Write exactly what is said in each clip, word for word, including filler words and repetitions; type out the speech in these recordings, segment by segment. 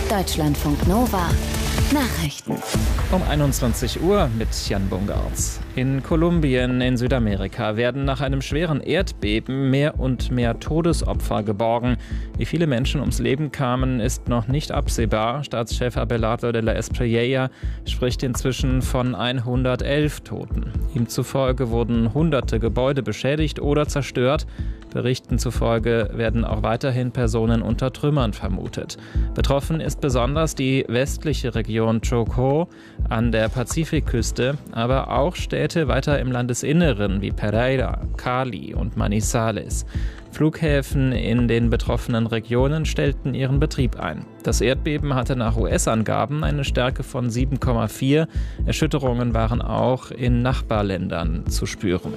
Deutschlandfunk Nova Nachrichten. Um einundzwanzig Uhr mit Jan Bungartz. In Kolumbien in Südamerika werden nach einem schweren Erdbeben mehr und mehr Todesopfer geborgen. Wie viele Menschen ums Leben kamen, ist noch nicht absehbar. Staatschef Abelardo de la Espriella spricht inzwischen von hundertelf Toten. Ihm zufolge wurden hunderte Gebäude beschädigt oder zerstört. Berichten zufolge werden auch weiterhin Personen unter Trümmern vermutet. Betroffen ist besonders die westliche Region Chocó an der Pazifikküste, aber auch Städte weiter im Landesinneren wie Pereira, Cali und Manizales. Flughäfen in den betroffenen Regionen stellten ihren Betrieb ein. Das Erdbeben hatte nach U S-Angaben eine Stärke von sieben Komma vier. Erschütterungen waren auch in Nachbarländern zu spüren.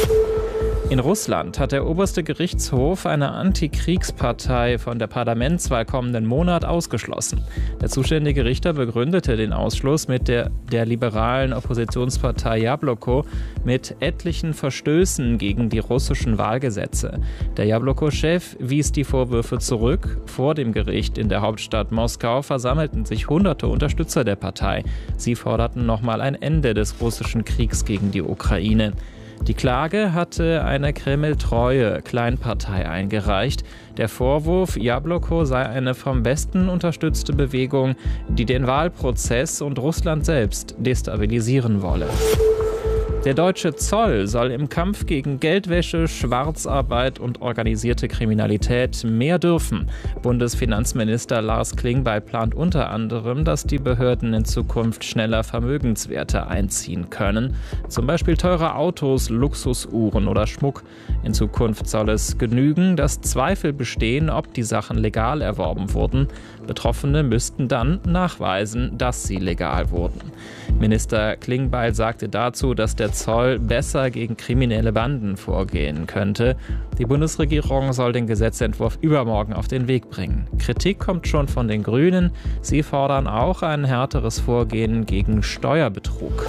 In Russland hat der oberste Gerichtshof eine Antikriegspartei von der Parlamentswahl kommenden Monat ausgeschlossen. Der zuständige Richter begründete den Ausschluss mit der, der liberalen Oppositionspartei Jabloko mit etlichen Verstößen gegen die russischen Wahlgesetze. Der Jabloko-Chef wies die Vorwürfe zurück. Vor dem Gericht in der Hauptstadt Moskau versammelten sich hunderte Unterstützer der Partei. Sie forderten nochmal ein Ende des russischen Kriegs gegen die Ukraine. Die Klage hatte eine Kreml-treue Kleinpartei eingereicht. Der Vorwurf, Jabloko sei eine vom Westen unterstützte Bewegung, die den Wahlprozess und Russland selbst destabilisieren wolle. Der deutsche Zoll soll im Kampf gegen Geldwäsche, Schwarzarbeit und organisierte Kriminalität mehr dürfen. Bundesfinanzminister Lars Klingbeil plant unter anderem, dass die Behörden in Zukunft schneller Vermögenswerte einziehen können. Zum Beispiel teure Autos, Luxusuhren oder Schmuck. In Zukunft soll es genügen, dass Zweifel bestehen, ob die Sachen legal erworben wurden. Betroffene müssten dann nachweisen, dass sie legal wurden. Minister Klingbeil sagte dazu, dass der Zoll besser gegen kriminelle Banden vorgehen könnte. Die Bundesregierung soll den Gesetzentwurf übermorgen auf den Weg bringen. Kritik kommt schon von den Grünen. Sie fordern auch ein härteres Vorgehen gegen Steuerbetrug.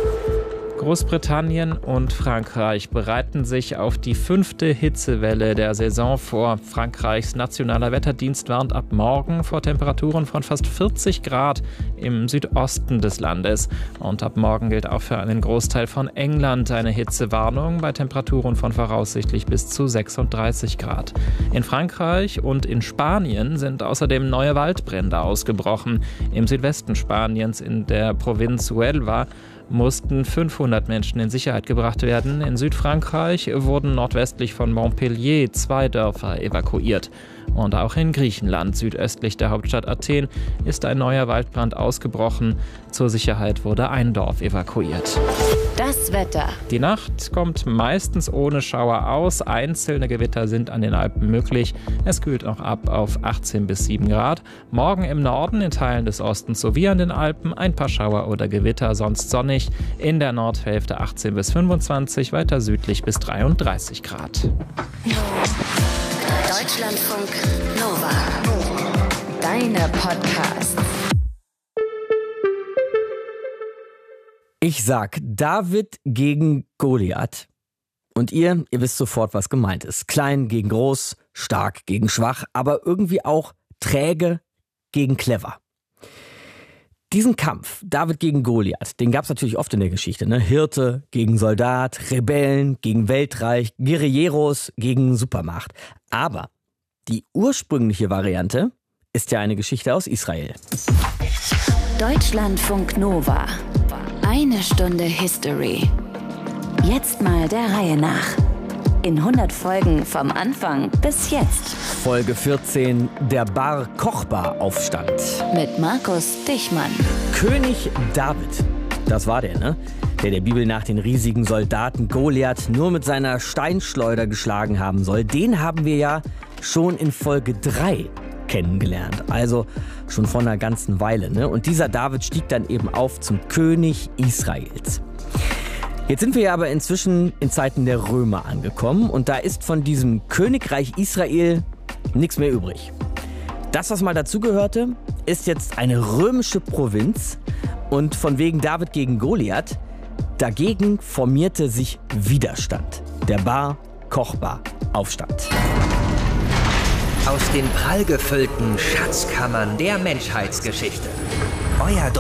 Großbritannien und Frankreich bereiten sich auf die fünfte Hitzewelle der Saison vor. Frankreichs nationaler Wetterdienst warnt ab morgen vor Temperaturen von fast vierzig Grad im Südosten des Landes. Und ab morgen gilt auch für einen Großteil von England eine Hitzewarnung bei Temperaturen von voraussichtlich bis zu sechsunddreißig Grad. In Frankreich und in Spanien sind außerdem neue Waldbrände ausgebrochen. Im Südwesten Spaniens in der Provinz Huelva mussten fünfhundert Menschen in Sicherheit gebracht werden. In Südfrankreich wurden nordwestlich von Montpellier zwei Dörfer evakuiert. Und auch in Griechenland, südöstlich der Hauptstadt Athen, ist ein neuer Waldbrand ausgebrochen. Zur Sicherheit wurde ein Dorf evakuiert. Das Wetter. Die Nacht kommt meistens ohne Schauer aus. Einzelne Gewitter sind an den Alpen möglich. Es kühlt noch ab auf achtzehn bis sieben Grad. Morgen im Norden, in Teilen des Ostens sowie an den Alpen ein paar Schauer oder Gewitter, sonst sonnig. In der Nordhälfte achtzehn bis fünfundzwanzig, weiter südlich bis dreiunddreißig Grad. Deutschlandfunk Nova. Deine Podcasts. Ich sag David gegen Goliath. Und ihr, ihr wisst sofort, was gemeint ist. Klein gegen groß, stark gegen schwach, aber irgendwie auch träge gegen clever. Diesen Kampf, David gegen Goliath, den gab es natürlich oft in der Geschichte. Ne? Hirte gegen Soldat, Rebellen gegen Weltreich, Guerilleros gegen Supermacht. Aber die ursprüngliche Variante ist ja eine Geschichte aus Israel. Deutschlandfunk Nova. Eine Stunde History. Jetzt mal der Reihe nach. In hundert Folgen vom Anfang bis jetzt. Folge vierzehn, der Bar Kochba-Aufstand. Mit Markus Dichmann. König David, das war der, ne? Der der Bibel nach den riesigen Soldaten Goliath nur mit seiner Steinschleuder geschlagen haben soll. Den haben wir ja schon in Folge drei kennengelernt. Also schon vor einer ganzen Weile, ne? Und dieser David stieg dann eben auf zum König Israels. Jetzt sind wir ja aber inzwischen in Zeiten der Römer angekommen und da ist von diesem Königreich Israel nichts mehr übrig. Das, was mal dazugehörte, ist jetzt eine römische Provinz und von wegen David gegen Goliath, dagegen formierte sich Widerstand. Der Bar Kochba Aufstand. Aus den prallgefüllten Schatzkammern der Menschheitsgeschichte. Euer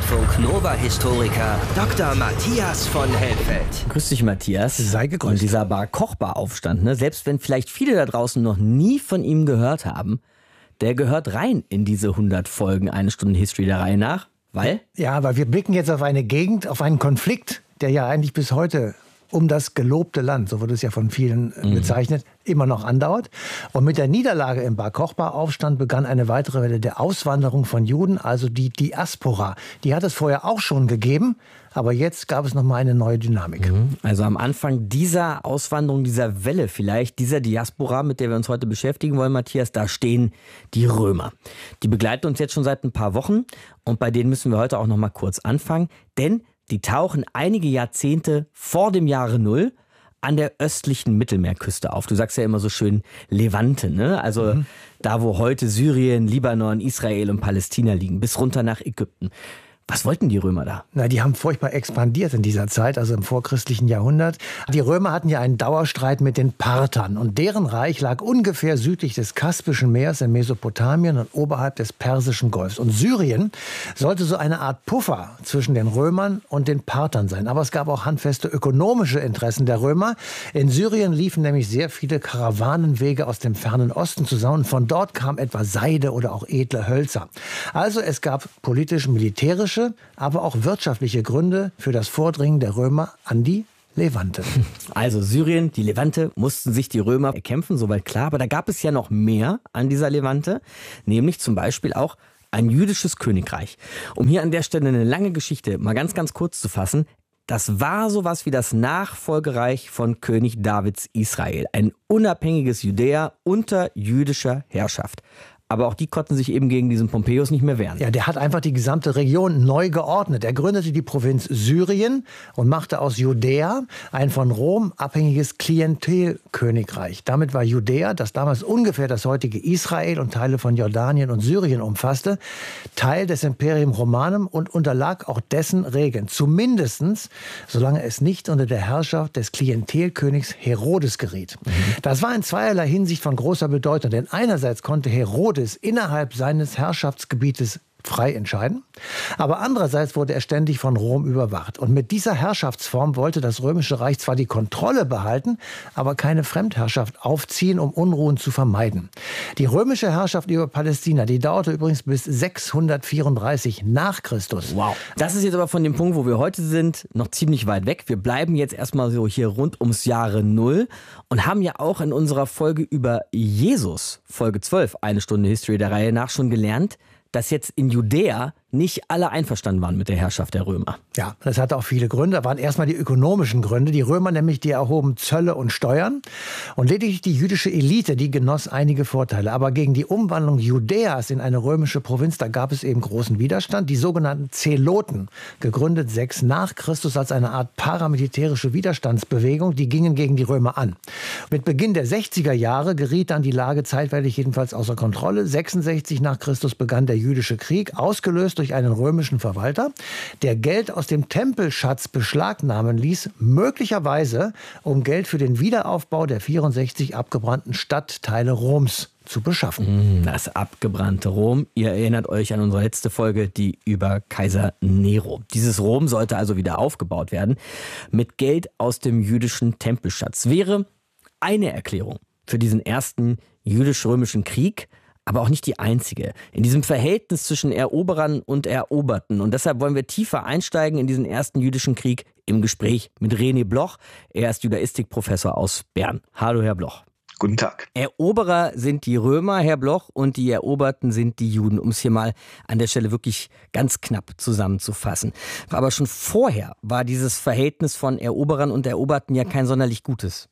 Deutschlandfunk-Nova-Historiker Doktor Matthias von Helfeld. Grüß dich, Matthias. Sei gegrüßt. Und dieser Bar-Kochba-Aufstand, ne? Selbst wenn vielleicht viele da draußen noch nie von ihm gehört haben, der gehört rein in diese hundert Folgen Eine Stunde History der Reihe nach. Weil? Ja, weil wir blicken jetzt auf eine Gegend, auf einen Konflikt, der ja eigentlich bis heute um das gelobte Land, so wird es ja von vielen mhm. bezeichnet, immer noch andauert. Und mit der Niederlage im Bar-Kochba-Aufstand begann eine weitere Welle der Auswanderung von Juden, also die Diaspora. Die hat es vorher auch schon gegeben, aber jetzt gab es nochmal eine neue Dynamik. Mhm. Also am Anfang dieser Auswanderung, dieser Welle vielleicht, dieser Diaspora, mit der wir uns heute beschäftigen wollen, Matthias, da stehen die Römer. Die begleiten uns jetzt schon seit ein paar Wochen und bei denen müssen wir heute auch nochmal kurz anfangen, denn die tauchen einige Jahrzehnte vor dem Jahre Null an der östlichen Mittelmeerküste auf. Du sagst ja immer so schön Levante, ne? Also mhm. da, wo heute Syrien, Libanon, Israel und Palästina liegen, bis runter nach Ägypten. Was wollten die Römer da? Na, die haben furchtbar expandiert in dieser Zeit, also im vorchristlichen Jahrhundert. Die Römer hatten ja einen Dauerstreit mit den Parthern und deren Reich lag ungefähr südlich des Kaspischen Meeres in Mesopotamien und oberhalb des Persischen Golfs. Und Syrien sollte so eine Art Puffer zwischen den Römern und den Parthern sein. Aber es gab auch handfeste ökonomische Interessen der Römer. In Syrien liefen nämlich sehr viele Karawanenwege aus dem fernen Osten zusammen. Von dort kam etwa Seide oder auch edle Hölzer. Also es gab politisch-militärische aber auch wirtschaftliche Gründe für das Vordringen der Römer an die Levante. Also Syrien, die Levante mussten sich die Römer erkämpfen, soweit klar. Aber da gab es ja noch mehr an dieser Levante, nämlich zum Beispiel auch ein jüdisches Königreich. Um hier an der Stelle eine lange Geschichte mal ganz, ganz kurz zu fassen. Das war sowas wie das Nachfolgereich von König Davids Israel. Ein unabhängiges Judäa unter jüdischer Herrschaft. Aber auch die konnten sich eben gegen diesen Pompeius nicht mehr wehren. Ja, der hat einfach die gesamte Region neu geordnet. Er gründete die Provinz Syrien und machte aus Judäa ein von Rom abhängiges Klientelkönigreich. Damit war Judäa, das damals ungefähr das heutige Israel und Teile von Jordanien und Syrien umfasste, Teil des Imperium Romanum und unterlag auch dessen Regeln. Zumindestens, solange es nicht unter der Herrschaft des Klientelkönigs Herodes geriet. Mhm. Das war in zweierlei Hinsicht von großer Bedeutung. Denn einerseits konnte Herodes innerhalb seines Herrschaftsgebietes frei entscheiden, aber andererseits wurde er ständig von Rom überwacht. Und mit dieser Herrschaftsform wollte das Römische Reich zwar die Kontrolle behalten, aber keine Fremdherrschaft aufziehen, um Unruhen zu vermeiden. Die römische Herrschaft über Palästina, die dauerte übrigens bis sechshundertvierunddreißig nach Christus. Wow. Das ist jetzt aber von dem Punkt, wo wir heute sind, noch ziemlich weit weg. Wir bleiben jetzt erstmal so hier rund ums Jahre Null und haben ja auch in unserer Folge über Jesus, Folge zwölf, Eine Stunde History der Reihe nach, schon gelernt, dass jetzt in Judäa nicht alle einverstanden waren mit der Herrschaft der Römer. Ja, das hatte auch viele Gründe. Da waren erstmal die ökonomischen Gründe. Die Römer nämlich, die erhoben Zölle und Steuern. Und lediglich die jüdische Elite, die genoss einige Vorteile. Aber gegen die Umwandlung Judäas in eine römische Provinz, da gab es eben großen Widerstand. Die sogenannten Zeloten, gegründet sechs nach Christus als eine Art paramilitärische Widerstandsbewegung, die gingen gegen die Römer an. Mit Beginn der sechziger Jahre geriet dann die Lage zeitweilig jedenfalls außer Kontrolle. sechsundsechzig nach Christus begann der jüdische Krieg, ausgelöst durch einen römischen Verwalter, der Geld aus dem Tempelschatz beschlagnahmen ließ, möglicherweise um Geld für den Wiederaufbau der vierundsechzig abgebrannten Stadtteile Roms zu beschaffen. Das abgebrannte Rom. Ihr erinnert euch an unsere letzte Folge, die über Kaiser Nero. Dieses Rom sollte also wieder aufgebaut werden mit Geld aus dem jüdischen Tempelschatz. Wäre eine Erklärung für diesen ersten jüdisch-römischen Krieg, aber auch nicht die einzige. In diesem Verhältnis zwischen Eroberern und Eroberten. Und deshalb wollen wir tiefer einsteigen in diesen ersten jüdischen Krieg im Gespräch mit René Bloch. Er ist Judaistikprofessor aus Bern. Hallo, Herr Bloch. Guten Tag. Eroberer sind die Römer, Herr Bloch, und die Eroberten sind die Juden, um es hier mal an der Stelle wirklich ganz knapp zusammenzufassen. Aber schon vorher war dieses Verhältnis von Eroberern und Eroberten ja kein sonderlich gutes.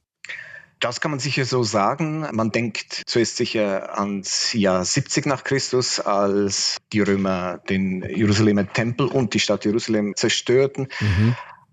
Das kann man sicher so sagen. Man denkt zuerst sicher ans Jahr siebzig nach Christus, als die Römer den Jerusalemer Tempel und die Stadt Jerusalem zerstörten. Mhm.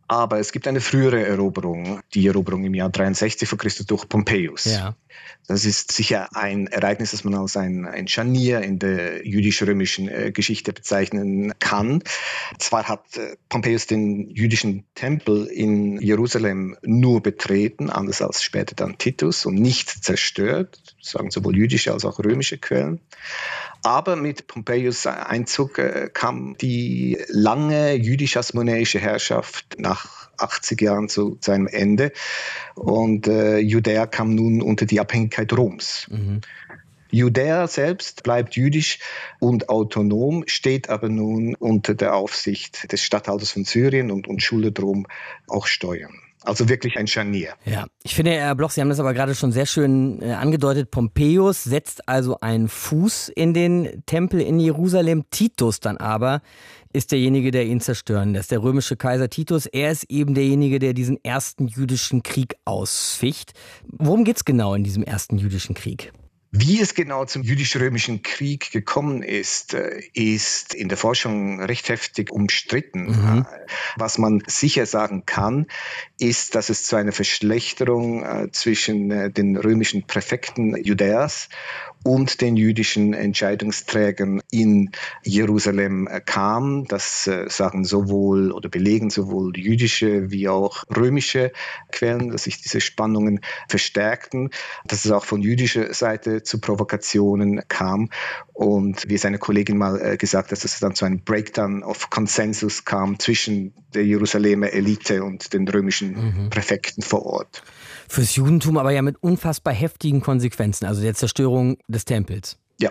Aber es gibt eine frühere Eroberung, die Eroberung im Jahr dreiundsechzig vor Christus durch Pompeius. Ja. Das ist sicher ein Ereignis, das man als ein, ein Scharnier in der jüdisch-römischen äh, Geschichte bezeichnen kann. Zwar hat äh, Pompeius den jüdischen Tempel in Jerusalem nur betreten, anders als später dann Titus, und nicht zerstört, sagen sowohl jüdische als auch römische Quellen. Aber mit Pompeius' Einzug äh, kam die lange jüdisch-hasmonäische Herrschaft nach achtzig Jahren zu seinem Ende und äh, Judäa kam nun unter die Abhängigkeit Roms. Mhm. Judäa selbst bleibt jüdisch und autonom, steht aber nun unter der Aufsicht des Statthalters von Syrien und, und schuldet Rom auch Steuern. Also wirklich ein Scharnier. Ja, ich finde, Herr Bloch, Sie haben das aber gerade schon sehr schön äh, angedeutet. Pompeius setzt also einen Fuß in den Tempel in Jerusalem. Titus dann aber ist derjenige, der ihn zerstören lässt. Der römische Kaiser Titus, er ist eben derjenige, der diesen ersten jüdischen Krieg ausficht. Worum geht es genau in diesem ersten jüdischen Krieg? Wie es genau zum jüdisch-römischen Krieg gekommen ist, ist in der Forschung recht heftig umstritten. Mhm. Was man sicher sagen kann, ist, dass es zu einer Verschlechterung zwischen den römischen Präfekten Judäas und den jüdischen Entscheidungsträgern in Jerusalem kam. Das sagen sowohl oder belegen sowohl jüdische wie auch römische Quellen, dass sich diese Spannungen verstärkten, dass es auch von jüdischer Seite zu Provokationen kam und wie es eine Kollegin mal gesagt hat, dass es dann zu einem Breakdown of Consensus kam zwischen der Jerusalemer Elite und den römischen mhm. Präfekten vor Ort. Fürs Judentum aber ja mit unfassbar heftigen Konsequenzen, also der Zerstörung des Tempels. Ja.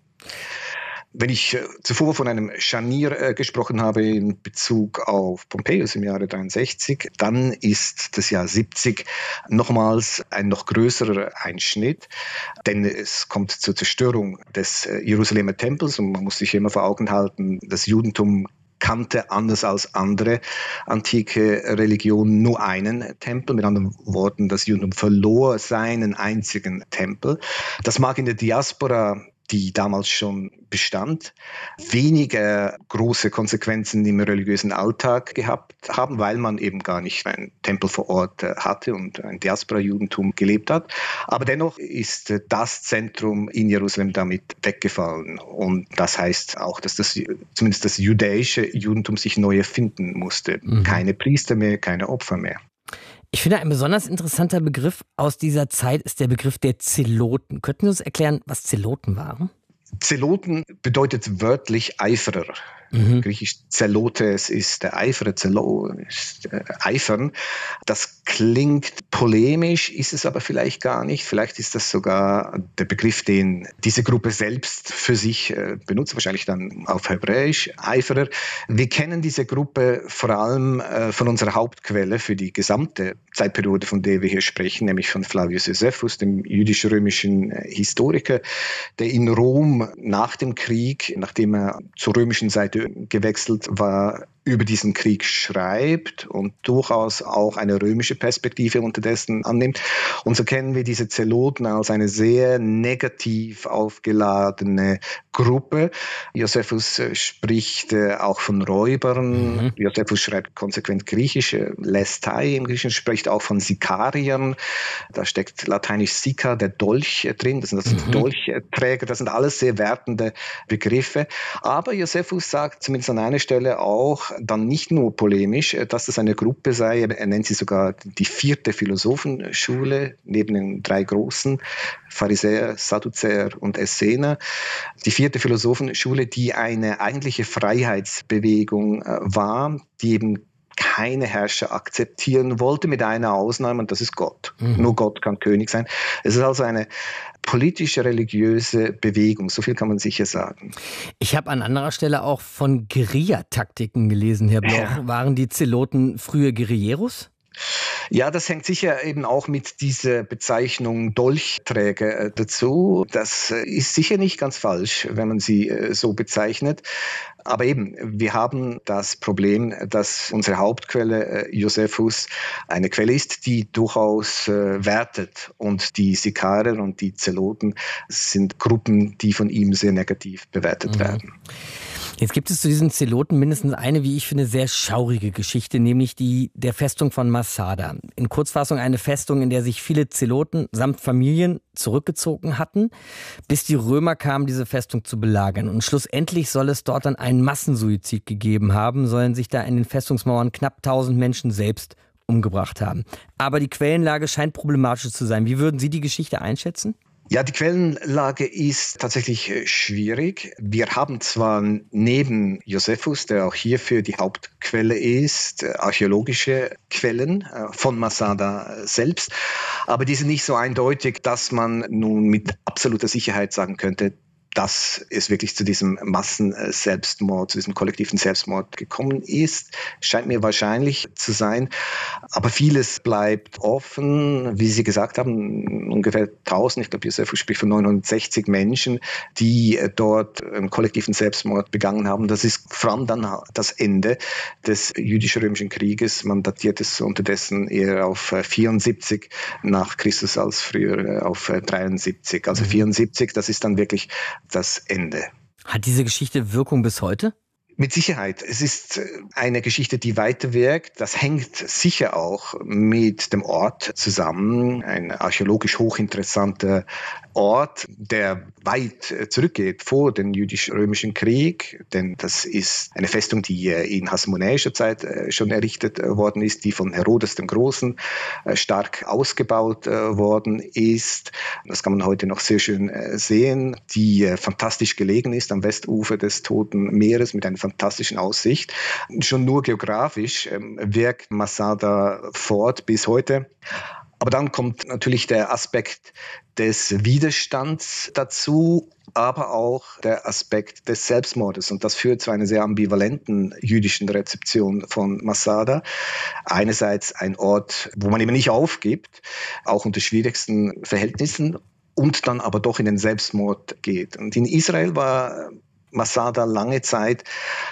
Wenn ich äh, zuvor von einem Scharnier äh, gesprochen habe in Bezug auf Pompeius im Jahre dreiundsechzig, dann ist das Jahr siebzig nochmals ein noch größerer Einschnitt, denn es kommt zur Zerstörung des äh, Jerusalemer Tempels und man muss sich immer vor Augen halten, das Judentum kannte anders als andere antike Religionen nur einen Tempel. Mit anderen Worten, das Judentum verlor seinen einzigen Tempel. Das mag in der Diaspora, die damals schon bestand, weniger große Konsequenzen im religiösen Alltag gehabt haben, weil man eben gar nicht einen Tempel vor Ort hatte und ein Diaspora-Judentum gelebt hat. Aber dennoch ist das Zentrum in Jerusalem damit weggefallen. Und das heißt auch, dass das, zumindest das jüdische Judentum sich neu erfinden musste. Mhm. Keine Priester mehr, keine Opfer mehr. Ich finde, ein besonders interessanter Begriff aus dieser Zeit ist der Begriff der Zeloten. Könnten Sie uns erklären, was Zeloten waren? Zeloten bedeutet wörtlich Eiferer. Mhm. Griechisch Zelotes ist der Eiferer, Zelo ist äh, Eifern. Das klingt polemisch, ist es aber vielleicht gar nicht. Vielleicht ist das sogar der Begriff, den diese Gruppe selbst für sich äh, benutzt, wahrscheinlich dann auf Hebräisch, Eiferer. Wir kennen diese Gruppe vor allem äh, von unserer Hauptquelle für die gesamte Zeitperiode, von der wir hier sprechen, nämlich von Flavius Josephus, dem jüdisch-römischen äh, Historiker, der in Rom nach dem Krieg, nachdem er zur römischen Seite gewechselt war, über diesen Krieg schreibt und durchaus auch eine römische Perspektive unterdessen annimmt. Und so kennen wir diese Zeloten als eine sehr negativ aufgeladene Gruppe. Josephus spricht auch von Räubern. Mhm. Josephus schreibt konsequent griechisch. Lestai im Griechischen spricht auch von Sikariern. Da steckt lateinisch Sika, der Dolch, drin. Das sind also mhm. Dolchträger. Das sind alles sehr wertende Begriffe. Aber Josephus sagt zumindest an einer Stelle auch, dann nicht nur polemisch, dass das eine Gruppe sei, er nennt sie sogar die vierte Philosophenschule, neben den drei großen, Pharisäer, Sadduzäer und Essener. Die vierte Philosophenschule, die eine eigentliche Freiheitsbewegung war, die eben keine Herrscher akzeptieren wollte, mit einer Ausnahme, und das ist Gott. Mhm. Nur Gott kann König sein. Es ist also eine politische, religiöse Bewegung, so viel kann man sicher sagen. Ich habe an anderer Stelle auch von Guerillataktiken gelesen, Herr Bloch. Ja. Waren die Zeloten frühe Guerilleros? Ja, das hängt sicher eben auch mit dieser Bezeichnung Dolchträger dazu. Das ist sicher nicht ganz falsch, wenn man sie so bezeichnet. Aber eben, wir haben das Problem, dass unsere Hauptquelle Josephus eine Quelle ist, die durchaus wertet. Und die Sikarer und die Zeloten sind Gruppen, die von ihm sehr negativ bewertet mhm. werden. Jetzt gibt es zu diesen Zeloten mindestens eine, wie ich finde, sehr schaurige Geschichte, nämlich die der Festung von Masada. In Kurzfassung eine Festung, in der sich viele Zeloten samt Familien zurückgezogen hatten, bis die Römer kamen, diese Festung zu belagern. Und schlussendlich soll es dort dann einen Massensuizid gegeben haben, sollen sich da in den Festungsmauern knapp tausend Menschen selbst umgebracht haben. Aber die Quellenlage scheint problematisch zu sein. Wie würden Sie die Geschichte einschätzen? Ja, die Quellenlage ist tatsächlich schwierig. Wir haben zwar neben Josephus, der auch hierfür die Hauptquelle ist, archäologische Quellen von Masada selbst, aber die sind nicht so eindeutig, dass man nun mit absoluter Sicherheit sagen könnte, dass es wirklich zu diesem Massenselbstmord, zu diesem kollektiven Selbstmord gekommen ist, scheint mir wahrscheinlich zu sein. Aber vieles bleibt offen. Wie Sie gesagt haben, ungefähr tausend, ich glaube, Josephus spricht von neunhundertsechzig Menschen, die dort einen kollektiven Selbstmord begangen haben. Das ist vor allem dann das Ende des jüdisch-römischen Krieges. Man datiert es unterdessen eher auf vierundsiebzig nach Christus als früher auf dreiundsiebzig. Also vierundsiebzig, das ist dann wirklich das Ende. Hat diese Geschichte Wirkung bis heute? Mit Sicherheit. Es ist eine Geschichte, die weiterwirkt. Das hängt sicher auch mit dem Ort zusammen. Ein archäologisch hochinteressanter Ort, der weit zurückgeht vor dem jüdisch-römischen Krieg. Denn das ist eine Festung, die in hasmonäischer Zeit schon errichtet worden ist, die von Herodes dem Großen stark ausgebaut worden ist. Das kann man heute noch sehr schön sehen, die fantastisch gelegen ist am Westufer des Toten Meeres mit einer fantastischen Aussicht. Schon nur geografisch ähm, wirkt Masada fort bis heute. Aber dann kommt natürlich der Aspekt des Widerstands dazu, aber auch der Aspekt des Selbstmordes. Und das führt zu einer sehr ambivalenten jüdischen Rezeption von Masada. Einerseits ein Ort, wo man eben nicht aufgibt, auch unter schwierigsten Verhältnissen, und dann aber doch in den Selbstmord geht. Und in Israel war Masada lange Zeit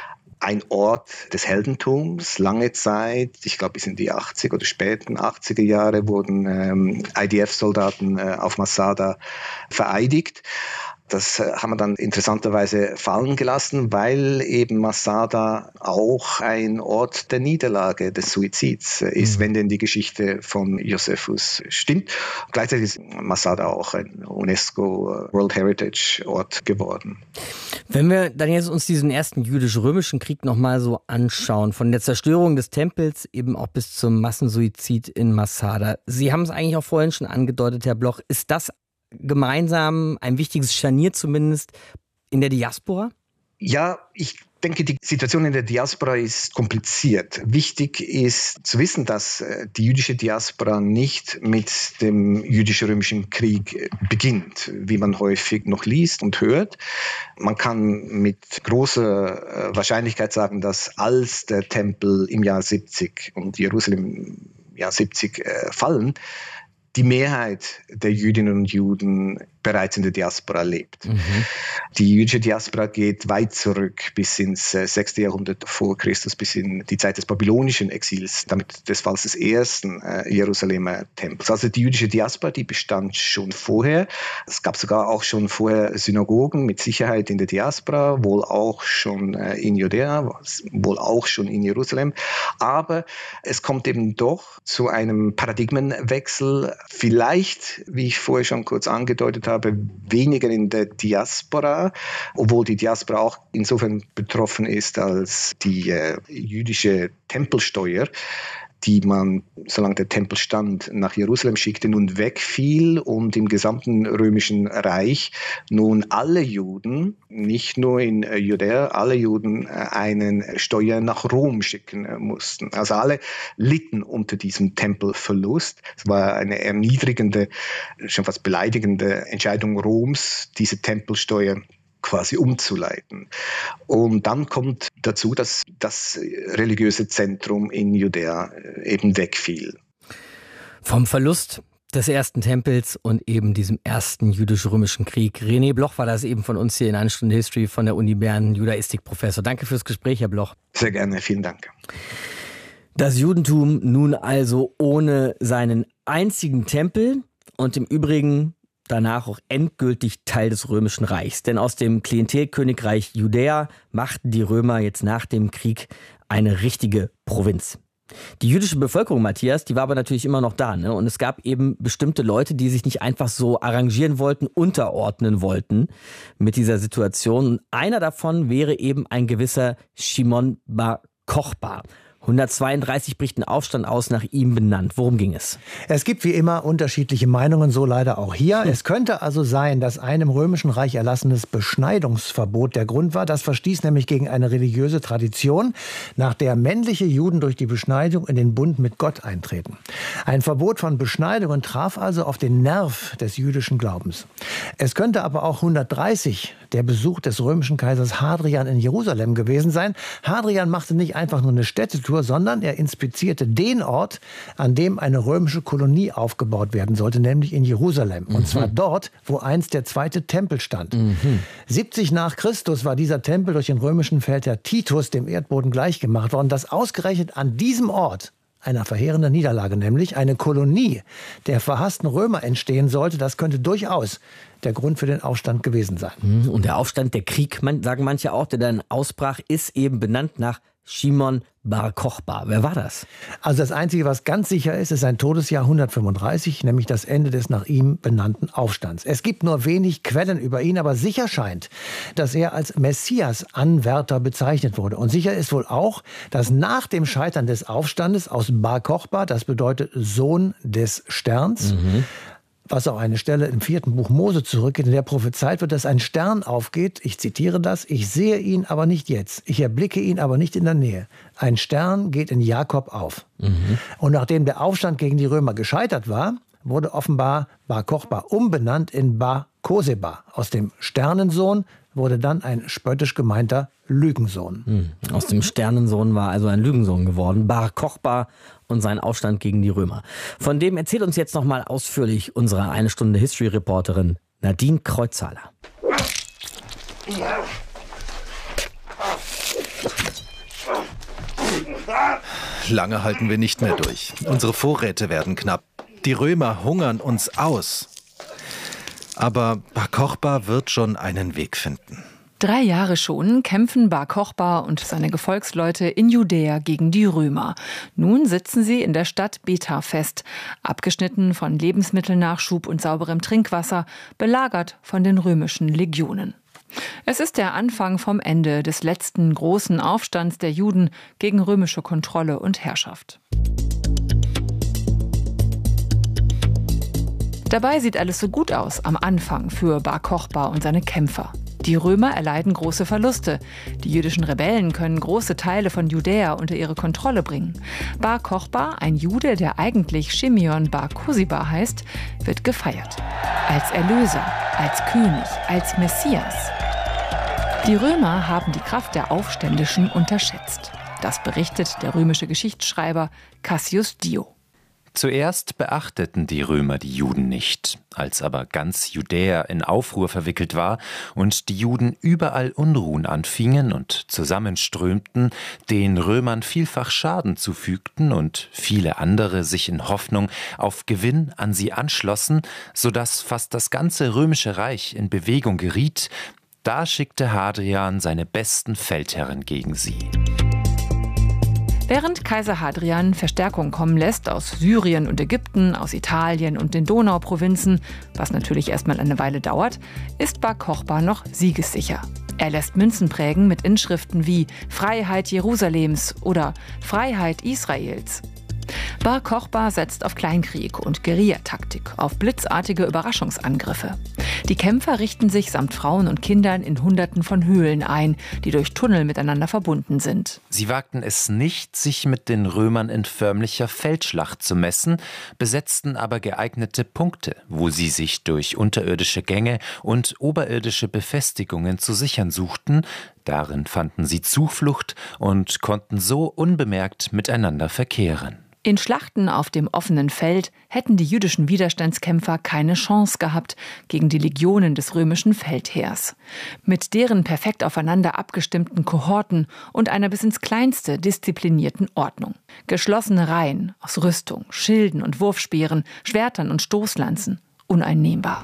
ein Ort des Heldentums, lange Zeit, ich glaube bis in die achtziger oder späten achtziger Jahre wurden ähm, I D F-Soldaten äh, auf Masada vereidigt. Das haben wir dann interessanterweise fallen gelassen, weil eben Masada auch ein Ort der Niederlage, des Suizids ist, mhm. wenn denn die Geschichte von Josephus stimmt. Gleichzeitig ist Masada auch ein UNESCO World Heritage Ort geworden. Wenn wir dann jetzt uns diesen ersten jüdisch-römischen Krieg nochmal so anschauen, von der Zerstörung des Tempels eben auch bis zum Massensuizid in Masada. Sie haben es eigentlich auch vorhin schon angedeutet, Herr Bloch. Ist das gemeinsam ein wichtiges Scharnier zumindest in der Diaspora? Ja, ich denke, die Situation in der Diaspora ist kompliziert. Wichtig ist zu wissen, dass die jüdische Diaspora nicht mit dem jüdisch-römischen Krieg beginnt, wie man häufig noch liest und hört. Man kann mit großer Wahrscheinlichkeit sagen, dass als der Tempel im Jahr siebzig und Jerusalem im Jahr siebzig fallen, die Mehrheit der Jüdinnen und Juden bereits in der Diaspora lebt. Mhm. Die jüdische Diaspora geht weit zurück bis ins sechste Jahrhundert vor Christus, bis in die Zeit des babylonischen Exils, damit des Falls des ersten äh, Jerusalemer Tempels. Also die jüdische Diaspora, die bestand schon vorher. Es gab sogar auch schon vorher Synagogen mit Sicherheit in der Diaspora, wohl auch schon äh, in Judäa, wohl auch schon in Jerusalem. Aber es kommt eben doch zu einem Paradigmenwechsel, vielleicht, wie ich vorher schon kurz angedeutet habe, habe, weniger in der Diaspora, obwohl die Diaspora auch insofern betroffen ist, als die äh, jüdische Tempelsteuer, die man, solange der Tempel stand, nach Jerusalem schickte, nun wegfiel und im gesamten römischen Reich nun alle Juden, nicht nur in Judäa, alle Juden einen Steuer nach Rom schicken mussten. Also alle litten unter diesem Tempelverlust. Es war eine erniedrigende, schon fast beleidigende Entscheidung Roms, diese Tempelsteuer quasi umzuleiten. Und dann kommt dazu, dass das religiöse Zentrum in Judäa eben wegfiel. Vom Verlust des ersten Tempels und eben diesem ersten jüdisch-römischen Krieg. René Bloch war das eben von uns hier in einer Stunde History von der Uni Bern, Judaistikprofessor. Danke fürs Gespräch, Herr Bloch. Sehr gerne, vielen Dank. Das Judentum nun also ohne seinen einzigen Tempel und im Übrigen danach auch endgültig Teil des Römischen Reichs. Denn aus dem Klientelkönigreich Judäa machten die Römer jetzt nach dem Krieg eine richtige Provinz. Die jüdische Bevölkerung, Matthias, die war aber natürlich immer noch da, ne? Und es gab eben bestimmte Leute, die sich nicht einfach so arrangieren wollten, unterordnen wollten mit dieser Situation. Und einer davon wäre eben ein gewisser Shimon bar Kochba. hundertzweiunddreißig bricht ein Aufstand aus, nach ihm benannt. Worum ging es? Es gibt wie immer unterschiedliche Meinungen, so leider auch hier. Es könnte also sein, dass ein im Römischen Reich erlassenes Beschneidungsverbot der Grund war. Das verstieß nämlich gegen eine religiöse Tradition, nach der männliche Juden durch die Beschneidung in den Bund mit Gott eintreten. Ein Verbot von Beschneidungen traf also auf den Nerv des jüdischen Glaubens. Es könnte aber auch hundertdreißig der Besuch des römischen Kaisers Hadrian in Jerusalem gewesen sein. Hadrian machte nicht einfach nur eine Städtetour, sondern er inspizierte den Ort, an dem eine römische Kolonie aufgebaut werden sollte, nämlich in Jerusalem. Und mhm. zwar dort, wo einst der zweite Tempel stand. Mhm. siebzig nach Christus war dieser Tempel durch den römischen Feldherr Titus dem Erdboden gleichgemacht worden, dass ausgerechnet an diesem Ort einer verheerenden Niederlage, nämlich eine Kolonie der verhassten Römer entstehen sollte. Das könnte durchaus der Grund für den Aufstand gewesen sein. Und der Aufstand, der Krieg, man, sagen manche auch, der dann ausbrach, ist eben benannt nach Shimon bar Kochba. Wer war das? Also das Einzige, was ganz sicher ist, ist sein Todesjahr hundertfünfunddreißig, nämlich das Ende des nach ihm benannten Aufstands. Es gibt nur wenig Quellen über ihn, aber sicher scheint, dass er als Messias-Anwärter bezeichnet wurde. Und sicher ist wohl auch, dass nach dem Scheitern des Aufstandes aus Bar Kochba, das bedeutet Sohn des Sterns, mhm. was auch eine Stelle im vierten Buch Mose zurückgeht, in der prophezeit wird, dass ein Stern aufgeht. Ich zitiere das: Ich sehe ihn, aber nicht jetzt. Ich erblicke ihn, aber nicht in der Nähe. Ein Stern geht in Jakob auf. Mhm. Und nachdem der Aufstand gegen die Römer gescheitert war, wurde offenbar Bar Kochba umbenannt in Bar Koseba. Aus dem Sternensohn wurde dann ein spöttisch gemeinter Lügensohn. Mhm. Aus dem Sternensohn war also ein Lügensohn geworden. Bar Kochba und sein Aufstand gegen die Römer. Von dem erzählt uns jetzt noch mal ausführlich unsere eine Stunde History-Reporterin Nadine Kreuzhaler. Lange halten wir nicht mehr durch. Unsere Vorräte werden knapp. Die Römer hungern uns aus. Aber Bar Kochba wird schon einen Weg finden. Drei Jahre schon kämpfen Bar Kochba und seine Gefolgsleute in Judäa gegen die Römer. Nun sitzen sie in der Stadt Bethar fest, abgeschnitten von Lebensmittelnachschub und sauberem Trinkwasser, belagert von den römischen Legionen. Es ist der Anfang vom Ende des letzten großen Aufstands der Juden gegen römische Kontrolle und Herrschaft. Dabei sieht alles so gut aus am Anfang für Bar Kochba und seine Kämpfer. Die Römer erleiden große Verluste. Die jüdischen Rebellen können große Teile von Judäa unter ihre Kontrolle bringen. Bar Kochba, ein Jude, der eigentlich Shimeon bar Kosiba heißt, wird gefeiert. Als Erlöser, als König, als Messias. Die Römer haben die Kraft der Aufständischen unterschätzt. Das berichtet der römische Geschichtsschreiber Cassius Dio. Zuerst beachteten die Römer die Juden nicht. Als aber ganz Judäa in Aufruhr verwickelt war und die Juden überall Unruhen anfingen und zusammenströmten, den Römern vielfach Schaden zufügten und viele andere sich in Hoffnung auf Gewinn an sie anschlossen, sodass fast das ganze römische Reich in Bewegung geriet, da schickte Hadrian seine besten Feldherren gegen sie. Während Kaiser Hadrian Verstärkung kommen lässt aus Syrien und Ägypten, aus Italien und den Donauprovinzen, was natürlich erstmal eine Weile dauert, ist Bar Kochba noch siegessicher. Er lässt Münzen prägen mit Inschriften wie Freiheit Jerusalems oder Freiheit Israels. Bar Kochba setzt auf Kleinkrieg und Guerillataktik, auf blitzartige Überraschungsangriffe. Die Kämpfer richten sich samt Frauen und Kindern in Hunderten von Höhlen ein, die durch Tunnel miteinander verbunden sind. Sie wagten es nicht, sich mit den Römern in förmlicher Feldschlacht zu messen, besetzten aber geeignete Punkte, wo sie sich durch unterirdische Gänge und oberirdische Befestigungen zu sichern suchten. Darin fanden sie Zuflucht und konnten so unbemerkt miteinander verkehren. In Schlachten auf dem offenen Feld hätten die jüdischen Widerstandskämpfer keine Chance gehabt gegen die Legionen des römischen Feldheers. Mit deren perfekt aufeinander abgestimmten Kohorten und einer bis ins Kleinste disziplinierten Ordnung. Geschlossene Reihen aus Rüstung, Schilden und Wurfspeeren, Schwertern und Stoßlanzen. uneinnehmbar.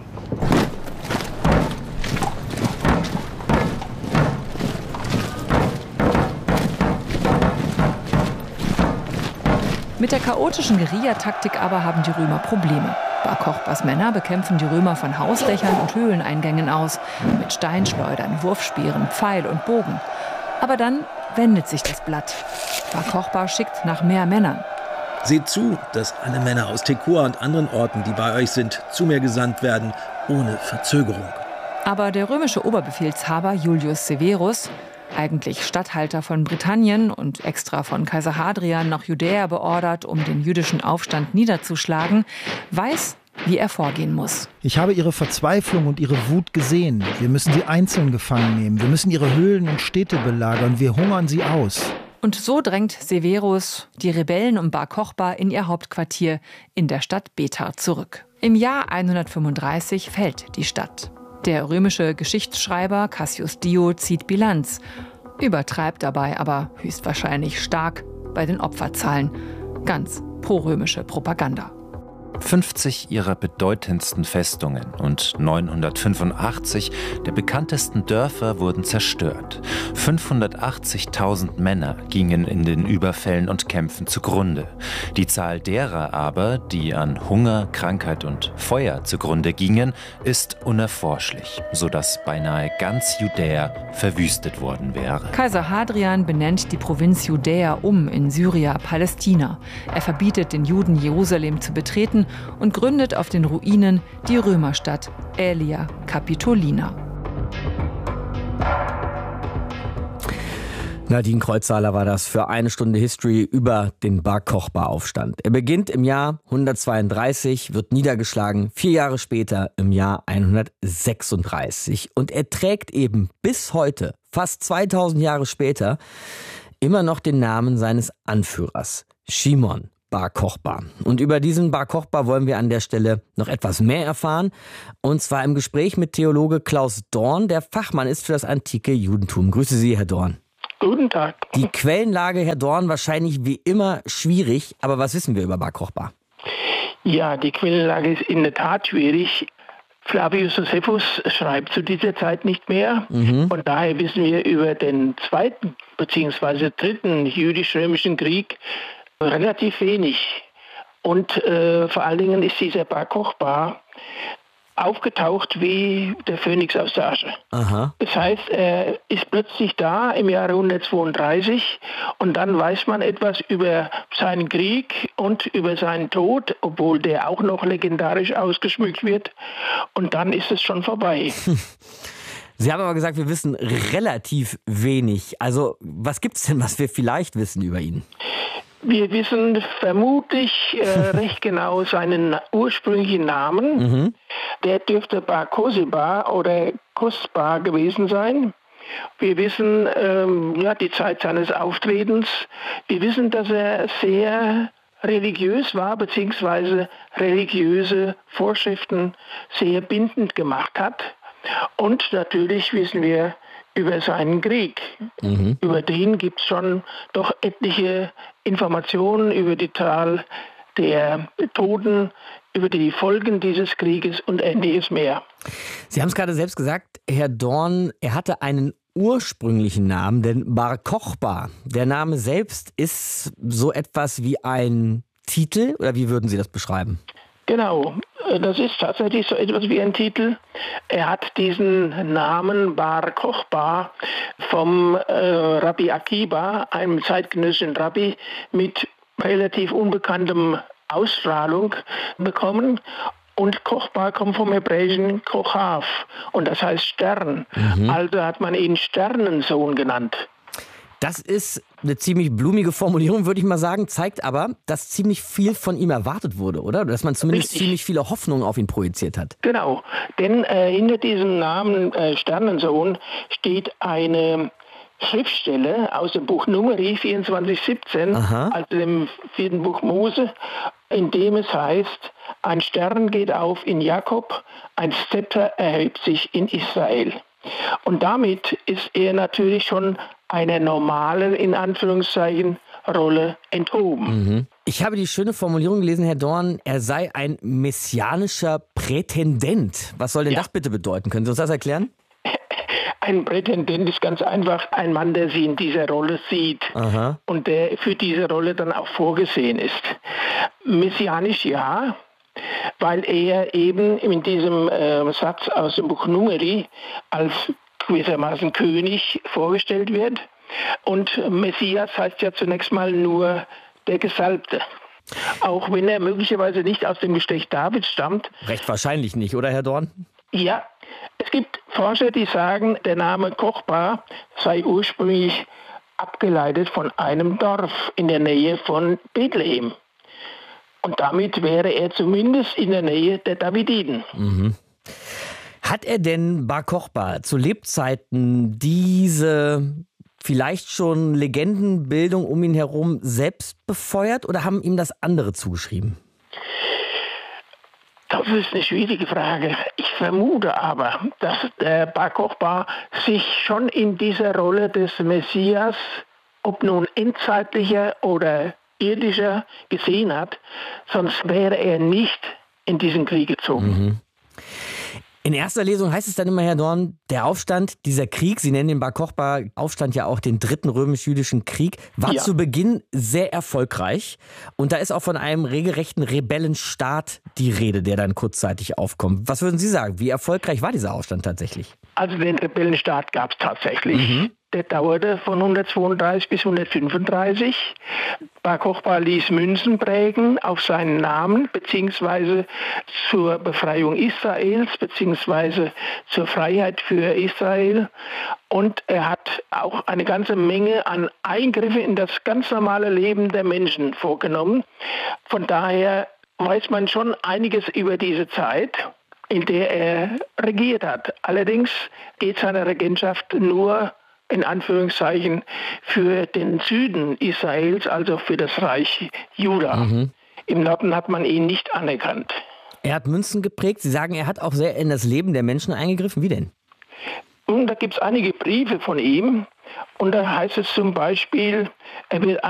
Mit der chaotischen Guerillataktik aber haben die Römer Probleme. Bar Kochbas Männer bekämpfen die Römer von Hausdächern und Höhleneingängen aus, mit Steinschleudern, Wurfspeeren, Pfeil und Bogen. Aber dann wendet sich das Blatt. Bar Kochba schickt nach mehr Männern. Seht zu, dass alle Männer aus Tekoa und anderen Orten, die bei euch sind, zu mir gesandt werden, ohne Verzögerung. Aber der römische Oberbefehlshaber Julius Severus, eigentlich Statthalter von Britannien und extra von Kaiser Hadrian nach Judäa beordert, um den jüdischen Aufstand niederzuschlagen, weiß, wie er vorgehen muss. Ich habe ihre Verzweiflung und ihre Wut gesehen. Wir müssen sie einzeln gefangen nehmen. Wir müssen ihre Höhlen und Städte belagern. Wir hungern sie aus. Und so drängt Severus die Rebellen um Bar Kochba in ihr Hauptquartier in der Stadt Bether zurück. Im Jahr hundertfünfunddreißig fällt die Stadt. Der römische Geschichtsschreiber Cassius Dio zieht Bilanz, übertreibt dabei aber höchstwahrscheinlich stark bei den Opferzahlen. Ganz prorömische Propaganda. fünfzig ihrer bedeutendsten Festungen und neunhundertfünfundachtzig der bekanntesten Dörfer wurden zerstört. fünfhundertachtzigtausend Männer gingen in den Überfällen und Kämpfen zugrunde. Die Zahl derer aber, die an Hunger, Krankheit und Feuer zugrunde gingen, ist unerforschlich, sodass beinahe ganz Judäa verwüstet worden wäre. Kaiser Hadrian benennt die Provinz Judäa um in Syria-Palästina. Er verbietet den Juden, Jerusalem zu betreten und gründet auf den Ruinen die Römerstadt Aelia Capitolina. Nadine Kreuzhaler war das für eine Stunde History über den Bar Kochba-Aufstand. Er beginnt im Jahr hundertzweiunddreißig, wird niedergeschlagen, vier Jahre später im Jahr hundertsechsunddreißig. Und er trägt eben bis heute, fast zweitausend Jahre später, immer noch den Namen seines Anführers, Shimon Bar Kochba. Und über diesen Bar Kochba wollen wir an der Stelle noch etwas mehr erfahren. Und zwar im Gespräch mit Theologe Klaus Dorn, der Fachmann ist für das antike Judentum. Grüße Sie, Herr Dorn. Guten Tag. Die Quellenlage, Herr Dorn, wahrscheinlich wie immer schwierig. Aber was wissen wir über Bar Kochba? Ja, die Quellenlage ist in der Tat schwierig. Flavius Josephus schreibt zu dieser Zeit nicht mehr. Mhm. Und daher wissen wir über den zweiten bzw. dritten jüdisch-römischen Krieg relativ wenig. Und äh, vor allen Dingen ist dieser Bar Kochba aufgetaucht wie der Phönix aus der Asche. Aha. Das heißt, er ist plötzlich da im Jahre hundertzweiunddreißig und dann weiß man etwas über seinen Krieg und über seinen Tod, obwohl der auch noch legendarisch ausgeschmückt wird. Und dann ist es schon vorbei. Sie haben aber gesagt, wir wissen relativ wenig. Also was gibt es denn, was wir vielleicht wissen über ihn? Wir wissen vermutlich äh, recht genau seinen ursprünglichen Namen. Mhm. Der dürfte Bar Kosiba oder Kosba gewesen sein. Wir wissen ähm, ja, die Zeit seines Auftretens. Wir wissen, dass er sehr religiös war, beziehungsweise religiöse Vorschriften sehr bindend gemacht hat. Und natürlich wissen wir über seinen Krieg. Mhm. Über den gibt es schon doch etliche Informationen über die Zahl der Toten, über die Folgen dieses Krieges und ähnliches mehr. Sie haben es gerade selbst gesagt, Herr Dorn, er hatte einen ursprünglichen Namen, denn Bar Kochba, der Name selbst ist so etwas wie ein Titel, oder wie würden Sie das beschreiben? Genau, das ist tatsächlich so etwas wie ein Titel. Er hat diesen Namen Bar Kochba vom äh, Rabbi Akiba, einem zeitgenössischen Rabbi mit relativ unbekanntem Ausstrahlung, bekommen. Und Kochba kommt vom hebräischen Kochav und das heißt Stern. Mhm. Also hat man ihn Sternensohn genannt. Das ist eine ziemlich blumige Formulierung, würde ich mal sagen, zeigt aber, dass ziemlich viel von ihm erwartet wurde, oder? Dass man zumindest Richtig. ziemlich viele Hoffnungen auf ihn projiziert hat. Genau, denn äh, hinter diesem Namen äh, Sternensohn steht eine Schriftstelle aus dem Buch Numeri vierundzwanzig siebzehn, Aha. also dem vierten Buch Mose, in dem es heißt, ein Stern geht auf in Jakob, ein Zepter erhebt sich in Israel. Und damit ist er natürlich schon einer normalen, in Anführungszeichen, Rolle enthoben. Mhm. Ich habe die schöne Formulierung gelesen, Herr Dorn, er sei ein messianischer Prätendent. Was soll denn ja. das bitte bedeuten? Können Sie uns das erklären? Ein Prätendent ist ganz einfach ein Mann, der sie in dieser Rolle sieht. Aha. Und der für diese Rolle dann auch vorgesehen ist. Messianisch ja, weil er eben in diesem äh, Satz aus dem Buch Numeri als gewissermaßen König vorgestellt wird. Und Messias heißt ja zunächst mal nur der Gesalbte. Auch wenn er möglicherweise nicht aus dem Geschlecht Davids stammt. Recht wahrscheinlich nicht, oder Herr Dorn? Ja, es gibt Forscher, die sagen, der Name Kochba sei ursprünglich abgeleitet von einem Dorf in der Nähe von Bethlehem. Und damit wäre er zumindest in der Nähe der Davididen. Mhm. Hat er denn Bar Kochba zu Lebzeiten diese vielleicht schon Legendenbildung um ihn herum selbst befeuert oder haben ihm das andere zugeschrieben? Das ist eine schwierige Frage. Ich vermute aber, dass der Bar Kochba sich schon in dieser Rolle des Messias, ob nun endzeitlicher oder irdischer, gesehen hat, sonst wäre er nicht in diesen Krieg gezogen. Mhm. In erster Lesung heißt es dann immer, Herr Dorn, der Aufstand, dieser Krieg, Sie nennen den Bar Kochba Aufstand ja auch den dritten römisch-jüdischen Krieg, war ja. zu Beginn sehr erfolgreich. Und da ist auch von einem regelrechten Rebellenstaat die Rede, der dann kurzzeitig aufkommt. Was würden Sie sagen? Wie erfolgreich war dieser Aufstand tatsächlich? Also den Rebellenstaat gab es tatsächlich. Mhm. Der dauerte von hundertzweiunddreißig bis hundertfünfunddreißig. Bar Kochba ließ Münzen prägen auf seinen Namen, beziehungsweise zur Befreiung Israels, beziehungsweise zur Freiheit für Israel. Und er hat auch eine ganze Menge an Eingriffen in das ganz normale Leben der Menschen vorgenommen. Von daher weiß man schon einiges über diese Zeit, in der er regiert hat. Allerdings geht seine Regentschaft nur in Anführungszeichen für den Süden Israels, also für das Reich Juda. Mhm. Im Norden hat man ihn nicht anerkannt. Er hat Münzen geprägt. Sie sagen, er hat auch sehr in das Leben der Menschen eingegriffen. Wie denn? Und da gibt es einige Briefe von ihm. Und da heißt es zum Beispiel, er will